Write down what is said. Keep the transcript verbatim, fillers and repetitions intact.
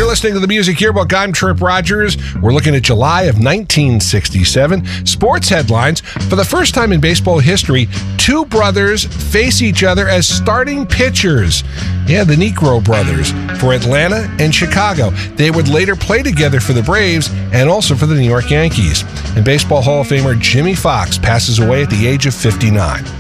listening to the Music Yearbook. I'm Trip Rogers. We're looking at July of nineteen sixty-seven. Sports headlines. For the first time in baseball history, two brothers face each other as starting pitchers. Yeah, the Negro brothers for Atlanta and Chicago. They would later play together for the Braves and also for the New York Yankees. And Baseball Hall of Famer Jimmie Foxx passes away at the age of fifty-nine.